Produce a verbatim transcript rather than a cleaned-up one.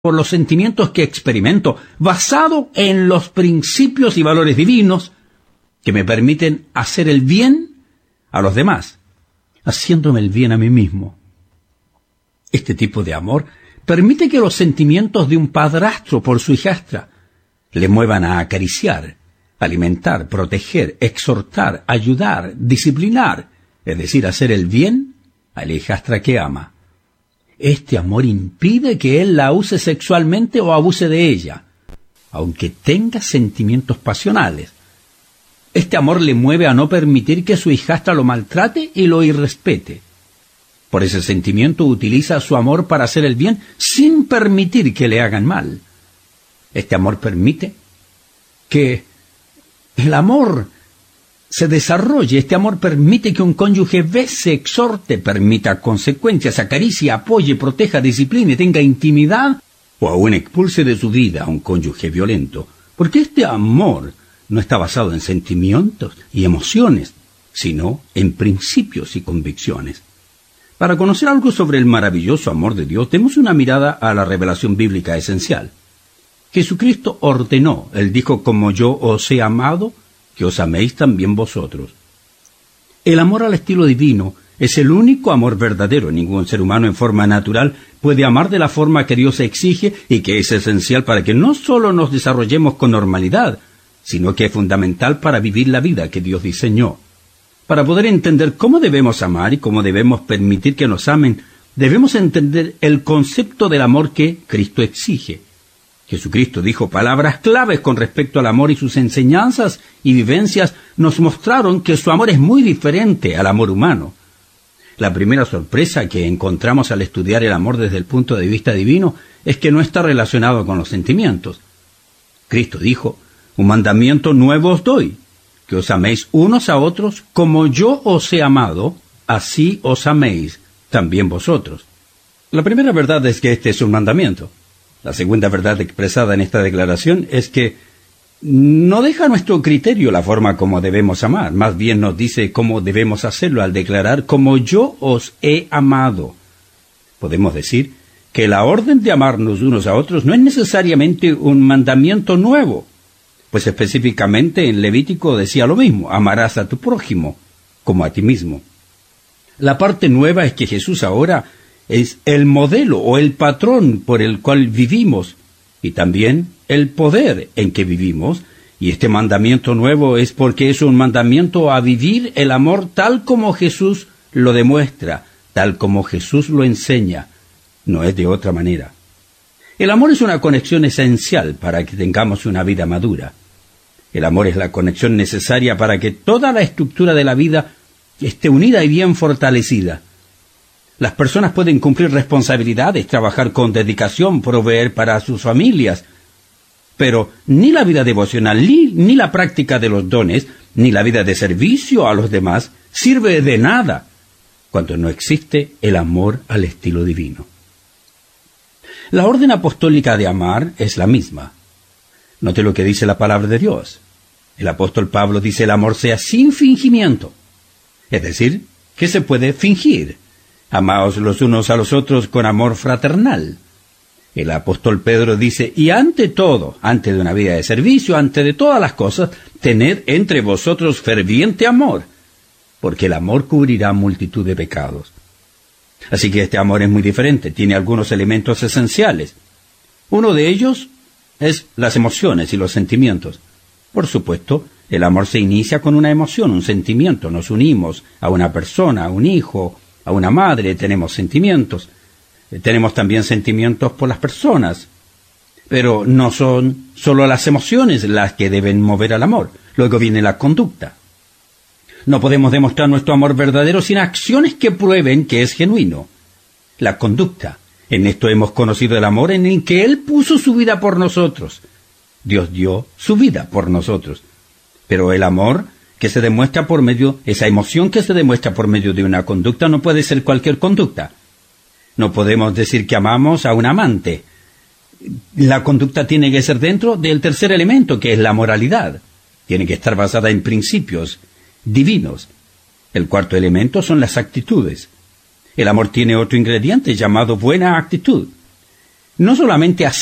por los sentimientos que experimento, basado en los principios y valores divinos que me permiten hacer el bien a los demás, haciéndome el bien a mí mismo. Este tipo de amor permite que los sentimientos de un padrastro por su hijastra le muevan a acariciar, alimentar, proteger, exhortar, ayudar, disciplinar, es decir, hacer el bien a la hijastra que ama. Este amor impide que él la use sexualmente o abuse de ella, aunque tenga sentimientos pasionales. Este amor le mueve a no permitir que su hijastra lo maltrate y lo irrespete. Por ese sentimiento utiliza su amor para hacer el bien sin permitir que le hagan mal. Este amor permite que el amor se desarrolle. Este amor permite que un cónyuge bese, exhorte, permita consecuencias, acaricie, apoye, proteja, discipline, tenga intimidad o aún expulse de su vida a un cónyuge violento. Porque este amor no está basado en sentimientos y emociones, sino en principios y convicciones. Para conocer algo sobre el maravilloso amor de Dios, demos una mirada a la revelación bíblica esencial. Jesucristo ordenó, Él dijo, como yo os he amado, que os améis también vosotros. El amor al estilo divino es el único amor verdadero. Ningún ser humano en forma natural puede amar de la forma que Dios exige y que es esencial para que no solo nos desarrollemos con normalidad, sino que es fundamental para vivir la vida que Dios diseñó. Para poder entender cómo debemos amar y cómo debemos permitir que nos amen, debemos entender el concepto del amor que Cristo exige. Jesucristo dijo palabras claves con respecto al amor y sus enseñanzas y vivencias nos mostraron que su amor es muy diferente al amor humano. La primera sorpresa que encontramos al estudiar el amor desde el punto de vista divino es que no está relacionado con los sentimientos. Cristo dijo, un mandamiento nuevo os doy, que os améis unos a otros como yo os he amado, así os améis también vosotros. La primera verdad es que este es un mandamiento. La segunda verdad expresada en esta declaración es que no deja a nuestro criterio la forma como debemos amar, más bien nos dice cómo debemos hacerlo al declarar como yo os he amado. Podemos decir que la orden de amarnos unos a otros no es necesariamente un mandamiento nuevo, pues específicamente en Levítico decía lo mismo, amarás a tu prójimo como a ti mismo. La parte nueva es que Jesús ahora es el modelo o el patrón por el cual vivimos y también el poder en que vivimos. Y este mandamiento nuevo es porque es un mandamiento a vivir el amor tal como Jesús lo demuestra, tal como Jesús lo enseña. No es de otra manera. El amor es una conexión esencial para que tengamos una vida madura. El amor es la conexión necesaria para que toda la estructura de la vida esté unida y bien fortalecida. Las personas pueden cumplir responsabilidades, trabajar con dedicación, proveer para sus familias, pero ni la vida devocional, ni, ni la práctica de los dones, ni la vida de servicio a los demás sirve de nada cuando no existe el amor al estilo divino. La orden apostólica de amar es la misma. Note lo que dice la palabra de Dios. El apóstol Pablo dice el amor sea sin fingimiento, es decir, que se puede fingir. Amaos los unos a los otros con amor fraternal. El apóstol Pedro dice, y ante todo, antes de una vida de servicio, antes de todas las cosas, tened entre vosotros ferviente amor, porque el amor cubrirá multitud de pecados. Así que este amor es muy diferente, tiene algunos elementos esenciales. Uno de ellos es las emociones y los sentimientos. Por supuesto, el amor se inicia con una emoción, un sentimiento. Nos unimos a una persona, a un hijo, a una madre, tenemos sentimientos. Tenemos también sentimientos por las personas. Pero no son solo las emociones las que deben mover al amor. Luego viene la conducta. No podemos demostrar nuestro amor verdadero sin acciones que prueben que es genuino. La conducta. En esto hemos conocido el amor en el que Él puso su vida por nosotros. Dios dio su vida por nosotros. Pero el amor que se demuestra por medio, esa emoción que se demuestra por medio de una conducta no puede ser cualquier conducta. No podemos decir que amamos a un amante. La conducta tiene que ser dentro del tercer elemento, que es la moralidad. Tiene que estar basada en principios divinos. El cuarto elemento son las actitudes. El amor tiene otro ingrediente llamado buena actitud. no solamente